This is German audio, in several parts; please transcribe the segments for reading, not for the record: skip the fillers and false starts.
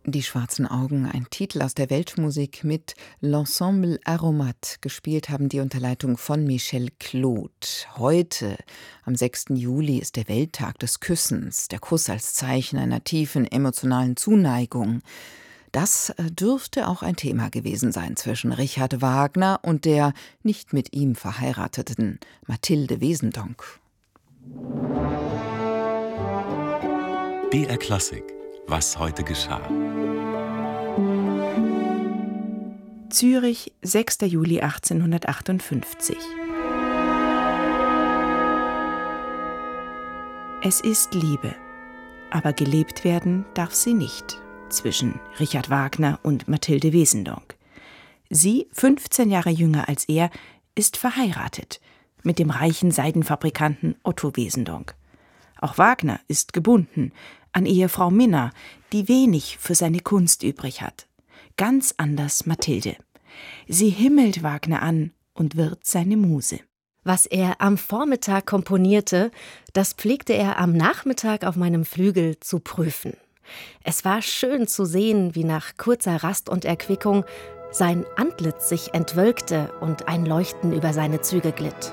Die schwarzen Augen, ein Titel aus der Weltmusik mit L'Ensemble Aromat. Gespielt haben die unter Leitung von Michel Claude. Heute, am 6. Juli, ist der Welttag des Küssens. Der Kuss als Zeichen einer tiefen emotionalen Zuneigung. Das dürfte auch ein Thema gewesen sein zwischen Richard Wagner und der nicht mit ihm verheirateten Mathilde Wesendonck. BR Klassik. Was heute geschah. Zürich, 6. Juli 1858. Es ist Liebe, aber gelebt werden darf sie nicht, zwischen Richard Wagner und Mathilde Wesendonck. Sie, 15 Jahre jünger als er, ist verheiratet mit dem reichen Seidenfabrikanten Otto Wesendonck. Auch Wagner ist gebunden an Ehefrau Minna, die wenig für seine Kunst übrig hat. Ganz anders Mathilde. Sie himmelt Wagner an und wird seine Muse. Was er am Vormittag komponierte, das pflegte er am Nachmittag auf meinem Flügel zu prüfen. Es war schön zu sehen, wie nach kurzer Rast und Erquickung sein Antlitz sich entwölkte und ein Leuchten über seine Züge glitt.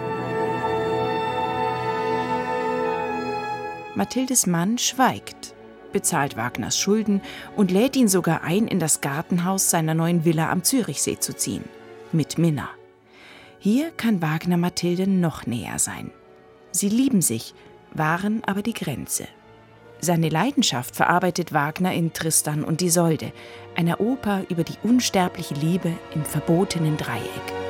Mathildes Mann schweigt, bezahlt Wagners Schulden und lädt ihn sogar ein, in das Gartenhaus seiner neuen Villa am Zürichsee zu ziehen, mit Minna. Hier kann Wagner Mathilde noch näher sein. Sie lieben sich, wahren aber die Grenze. Seine Leidenschaft verarbeitet Wagner in Tristan und Isolde, einer Oper über die unsterbliche Liebe im verbotenen Dreieck.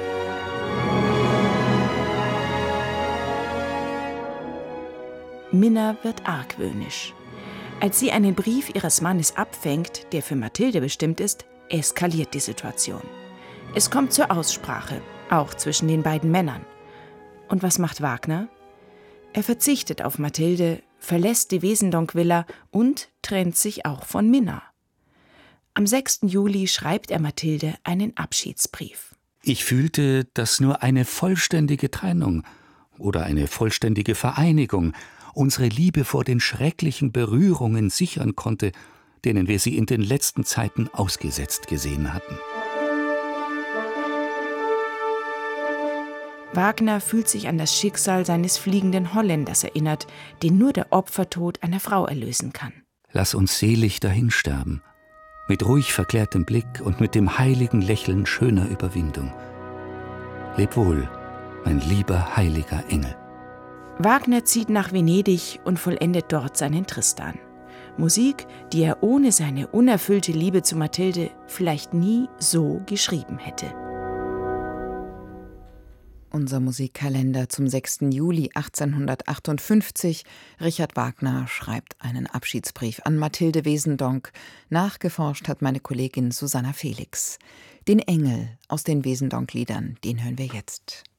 Minna wird argwöhnisch. Als sie einen Brief ihres Mannes abfängt, der für Mathilde bestimmt ist, eskaliert die Situation. Es kommt zur Aussprache, auch zwischen den beiden Männern. Und was macht Wagner? Er verzichtet auf Mathilde, verlässt die Wesendonck-Villa und trennt sich auch von Minna. Am 6. Juli schreibt er Mathilde einen Abschiedsbrief. Ich fühlte, dass nur eine vollständige Trennung oder eine vollständige Vereinigung unsere Liebe vor den schrecklichen Berührungen sichern konnte, denen wir sie in den letzten Zeiten ausgesetzt gesehen hatten. Wagner fühlt sich an das Schicksal seines fliegenden Holländers erinnert, den nur der Opfertod einer Frau erlösen kann. Lass uns selig dahinsterben, mit ruhig verklärtem Blick und mit dem heiligen Lächeln schöner Überwindung. Leb wohl, mein lieber heiliger Engel. Wagner zieht nach Venedig und vollendet dort seinen Tristan. Musik, die er ohne seine unerfüllte Liebe zu Mathilde vielleicht nie so geschrieben hätte. Unser Musikkalender zum 6. Juli 1858. Richard Wagner schreibt einen Abschiedsbrief an Mathilde Wesendonck. Nachgeforscht hat meine Kollegin Susanna Felix. Den Engel aus den Wesendonck-Liedern, den hören wir jetzt.